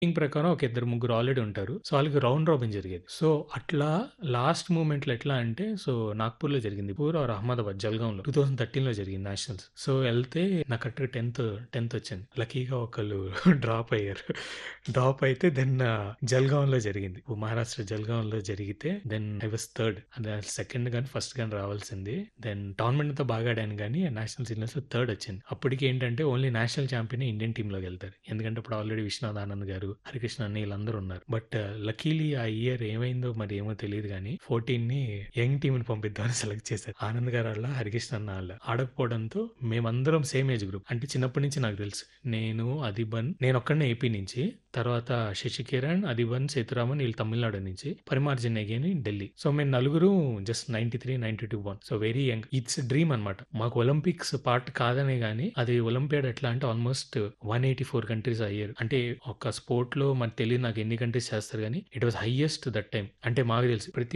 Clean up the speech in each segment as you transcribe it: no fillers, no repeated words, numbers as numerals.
ప్రకారం ఒక ఇద్దరు ముగ్గురు ఆల్రెడీ ఉంటారు. సో, వాళ్ళకి రౌండ్ రాబిన్ జరిగేది. సో, అట్లా లాస్ట్ మూమెంట్‌లో ఎట్లా అంటే సో, నాగ్‌పూర్‌లో జరిగింది. పూర్ ఆర్ అహ్మదాబాద్, జల్గాంలో 2013లో జరిగింది నేషనల్స్. సో, ఎళ్తే నాకు కరెక్ట్‌గా 10థ్ వచ్చింది. లక్కీగా ఒకళ్ళు డ్రాప్ అయ్యారు. డ్రాప్ అయితే దెన్ జల్గాంలో జరిగింది. మహారాష్ట్ర జల్గాంలో జరిగితే దెన్ ఐ వాస్ థర్డ్. అది సెకండ్ గాని, ఫస్ట్ గాని రావాల్సింది. దెన్ టోర్నమెంట్ అంతా బాగా ఆడాను గానీ నేషనల్ సీనియర్స్‌లో థర్డ్ వచ్చింది. అప్పటికి ఏంటంటే ఓన్లీ నేషనల్ ఛాంపియన్ ఇండియన్ టీమ్‌లోకి వెళ్తారు. ఎందుకంటే ఇప్పుడు ఆల్రెడీ విశ్వనాథ్ ఆనంద్ గారు, హరికృష్ణ అన్న వీళ్ళందరూ ఉన్నారు. బట్ లక్కీలీ ఆ ఇయర్ ఏమైందో మరి ఏమో తెలియదు గానీ 14ని యంగ్ టీంని పంపిద్దామని సెలెక్ట్ చేశారు. ఆనంద్ గారు వాళ్ళ, హరికృష్ణ అన్న వాళ్ళ ఆడకపోవడంతో మేమందరం సేమ్ ఏజ్ గ్రూప్. అంటే చిన్నప్పటి నుంచి నాకు తెలుసు. నేను, అదిబన్, నేను ఒక్కడినే ఏపీ నుంచి, తర్వాత శశికిరణ్, అదిబన్, సేతురామన్ వీళ్ళు తమిళనాడు నుంచి, పరిమార్జన్ అగైన్ ఢిల్లీ. సో మేము నలుగురు just 93, 92 Born. So very young. It's dream అనమాట. మాకు ఒలింపిక్స్ పార్ట్ కాదనే గానీ అది ఒలింపియాడ్ ఎట్లా అంటే ఆల్మోస్ట్ 184 కంట్రీస్ అయ్యారు. అంటే ఒక స్పోర్ట్ లో మనకు తెలియదు నాకు ఎన్ని కంట్రీస్ చేస్తారు కానీ it was highest that time. అంటే మాకు తెలిసి ప్రతి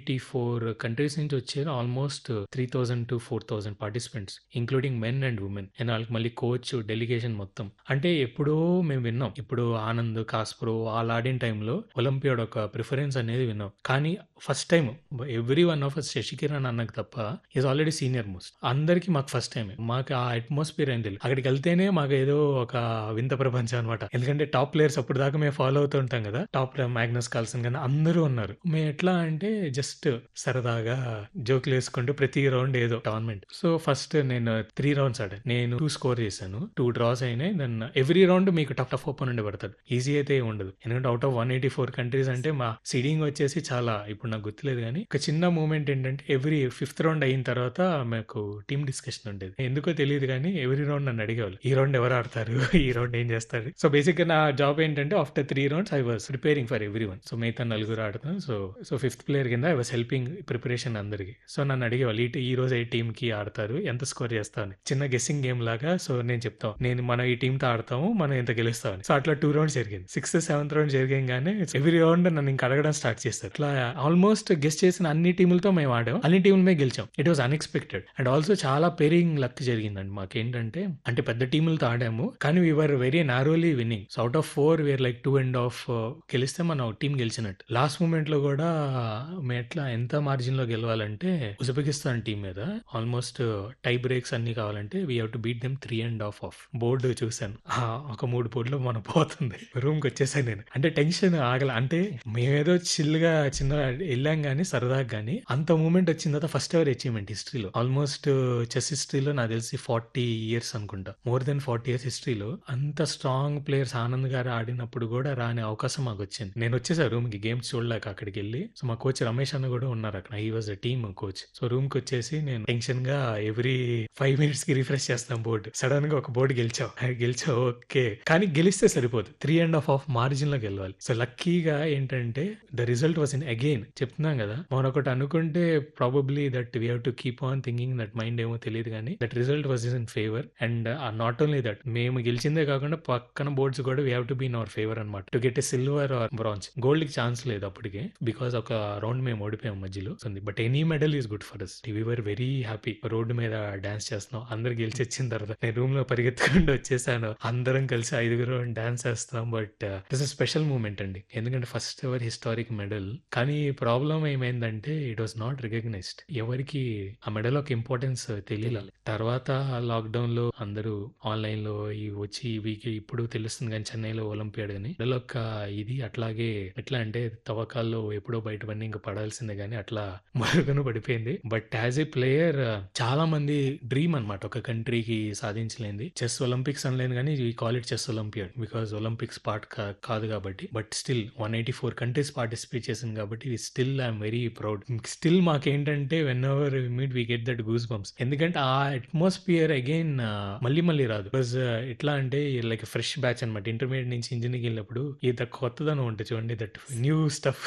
184 కంట్రీస్ నుంచి వచ్చారు almost 3000 to 4000 participants including men and women. And వాళ్ళకి మళ్ళీ కోచ్, డెలిగేషన్ మొత్తం. అంటే ఎప్పుడో మేము విన్నాం. ఇప్పుడు ఆనంద్, కాస్ప్రో వాళ్ళు ఆడిన టైంలో ఒలింపియాడ్ ఒక ప్రిఫరెన్స్ అనేది విన్నాం. కానీ first time every one of us, Sasikiran అన్నకు తప్ప ఈజ్ ఆల్రెడీ సీనియర్ మోస్ట్. అందరికి మాకు ఫస్ట్ టైం. మాకు ఆ అట్మాస్ఫియర్ ఏం తెలియదు. అక్కడికి వెళ్తేనే మాకు ఏదో ఒక వింత ప్రపంచం అనమాట. ఎందుకంటే టాప్ ప్లేయర్స్ అప్పుడు దాకా మేము ఫాలో అవుతూ ఉంటాం కదా. టాప్ మ్యాగ్నస్ కార్ల్సన్ కానీ అందరూ ఉన్నారు. మేము ఎట్లా అంటే జస్ట్ సరదాగా జోకులు వేసుకుంటూ ప్రతి రౌండ్ ఏదో టోర్నమెంట్. సో ఫస్ట్ నేను 3 రౌండ్స్ ఆడాను. నేను 2 స్కోర్ చేశాను, 2 డ్రాస్ అయినాయి. దెన్ ఎవ్రీ రౌండ్ మీకు టఫ్ ఓపెనెంట్ పడతాడు. ఈజీ అయితే ఏం ఉండదు. ఎందుకంటే అవుట్ ఆఫ్ 184 కంట్రీస్ అంటే మా సీడింగ్ వచ్చేసి చాలా ఇప్పుడు నాకు గుర్తులేదు కానీ ఒక చిన్న మూమెంట్ ఏంటంటే ఎవ్రీ 5th రౌండ్ అయిన తర్వాత మాకు టీమ్ డిస్కషన్ ఉండేది. ఎందుకో తెలియదు కానీ ఎవ్రీ రౌండ్ నన్ను అడిగేవాళ్ళు ఈ రౌండ్ ఎవరు ఆడతారు, ఈ రౌండ్ ఏం చేస్తారు. సో బేసిక్ గా నా జాబ్ ఏంటంటే after 3 rounds I was preparing for every one. So మిగతా నలుగురు ఆడతాం. సో 5th ప్లేయర్ కింద ఐ వాస్ హెల్పింగ్ ప్రిపరేషన్ అందరికి. సో నన్ను అడిగేవాళ్ళు ఈ రోజు ఏ టీమ్ కి ఆడతారు, ఎంత స్కోర్ చేస్తాను, చిన్న గెస్సింగ్ గేమ్ లాగా. సో నేను చెప్తాం మనం ఈ టీమ్ తో ఆడతాము, మనం ఎంత గెలుస్తామని. సో అట్లా 2 రౌండ్స్ జరిగింది. 6th, 7th round జరిగానే every round నన్ను ఇంకా అడగడం స్టార్ట్ చేస్తారు. ఇట్లా ఆల్మోస్ట్ గెస్ట్ చేసిన అన్ని టీములతో మేము ఆడాం, అన్ని టీములమే గెలిచాం. It was unexpected. And also చాలా పేరింగ్ లక్ జరిగిందండి మాకేంటంటే, అంటే పెద్ద టీములతో ఆడాము కానీ we are very నారోలీ winnowing. So out of 4 we are like 2.5 గెలిస్తే మన టీం గెలిచినట్టు. లాస్ట్ మూమెంట్ లో కూడా మేము ఎట్లా ఎంత మార్జిన్ లో గెలవాలంటే ఉజ్బెకిస్తాన్ టీం మీద ఆల్మోస్ట్ టై బ్రేక్స్ అన్ని కావాలంటే we have to beat them 3.5 of. Board చూసాను, ఒక 3 బోర్డులో మనం పోతుంది. రూమ్ కి వచ్చేసాను నేను. అంటే టెన్షన్ ఆగల. అంటే మేమేదో చిల్ గా చిన్న వెళ్ళాం గానీ సరదాగా, గానీ అంత మూమెంట్ వచ్చిన తర్వాత ఫస్ట్ ఎవర్ అచీవ్మెంట్ హిస్టరీలో, ఆల్మోస్ట్ చెస్ హిస్టరీలో నాకు తెలిసి 40 ఇయర్స్ అనుకుంటా, మోర్ దెన్ 40 ఇయర్స్ హిస్టరీలో అంత స్ట్రాంగ్ ప్లేయర్స్ ఆనంద్ గారు ఆడినప్పుడు కూడా రాని అవకాశం మాకు వచ్చింది. నేను వచ్చేసా రూమ్ కి గేమ్స్ చూడలేక అక్కడికి వెళ్ళి. సో మా కోచ్ రమేష్ అన్న కూడా ఉన్నారు అక్కడ. ఈ was a team coach. So room కి వచ్చేసి నేను టెన్షన్ గా ఎవ్రీ 5 minutes కి రిఫ్రెష్ చేస్తాం బోర్డు. సడన్ గా ఒక బోర్డు గెలిచావు ఓకే, కానీ గెలిస్తే సరిపోదు, 3.5 ఆఫ్ మార్జిన్ లో గెలవాలి. సో లక్కీగా ఏంటంటే the result was in again. చెప్తున్నాం కదా మనం ఒకటి అనుకుంటే probably that we have to keep on thinking that mind ఏమో తెలియదు కానీ that result was in favour. And not only that, మేము గెలిచిందే కాకుండా పక్కన బోర్డ్స్ కూడా we have to be in our favour అనమాట to get a silver or bronze. Gold కి chance లేదు అప్పటికే, బికాస్ ఒక రౌండ్ మేము ఓడిపోయాం మధ్యలో. But any medal is good for us. We were very happy. Road మీద డాన్స్ చేస్తున్నాం, అందరు గెలిచి వచ్చిన తర్వాత నేను రూమ్ లో పరిగెత్తుకుంటూ వచ్చేసాను. అందరం కలిసి 5 డాన్స్ చేస్తాం. But it's a special moment అండి, ఎందుకంటే ఫస్ట్ ఎవర్ హిస్టారిక్ మెడల్. కానీ ప్రాబ్లం ఏమైందంటే ఇట్ వాస్ నాట్ రికగ్నైజ్డ్. ఎవరికి ఆ మెడల్ ఒక ఇంపార్టెన్స్ తెలియలేదు. తర్వాత లాక్డౌన్ లో అందరూ ఆన్లైన్ లో వచ్చి వీకి ఇప్పుడు తెలుస్తుంది కానీ చెన్నైలో ఒలింపియాడ్ అని మెడల్ ఒక ఇది అట్లాగే ఎట్లా అంటే తవ్వకాల్లో ఎప్పుడో బయటపడి ఇంకా పడాల్సిందే కానీ అట్లా మరుగున పడిపోయింది. బట్ యాజ్ ఏ ప్లేయర్ చాలా మంది డ్రీమ్ అనమాట ఒక కంట్రీకి సాధించలేంది. చెస్ ఒలింపిక్స్ అనలేను కానీ ఈ call it chess olympiad because Olympics part కాదు కాబట్టి. బట్ స్టిల్ 184 కంట్రీస్ పార్టిసిపేట్ చేసింది కాబట్టి still I'm very proud. Still మాకేంటంటే when ever meet we get that goose bumps. ఎందుకంటే ఆ అట్మాస్ఫియర్ అగైన్ మళ్ళీ రాదు. బికాస్ ఎట్లా అంటే లైక్ ఫ్రెష్ బ్యాచ్ అనమాట. ఇంటర్మీడియట్ నుంచి ఇంజనీరింగ్ వెళ్ళినప్పుడు ఇది కొత్తదనం ఉంటుంది చూడండి, that new stuff,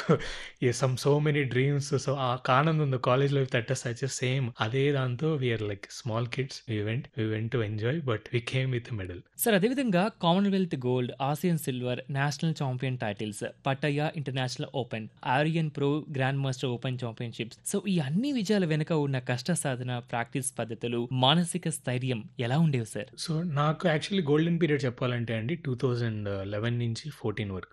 so many dreams. So ఆ ఆనందం ఉంది కాలేజ్ లైఫ్ దట్ సేమ్ అదే దాంతో we are like small kids. We went to enjoy but we came with medal. Sir అదేవిధంగా Commonwealth gold, Asian silver, national champion titles, Pattaya international open, Aryan pro, grand master open championships. So ఈ అన్ని విజయాల వెనుక ఉన్న కష్ట సాధన, practice పద్ధతులు, మానసిక స్థైర్యం ఎలా ఉండేవి సార్? సో నాకు యాక్చువల్లీ గోల్డెన్ పీరియడ్ చెప్పాలంటే అండి 2011 నుంచి 14 వరకు.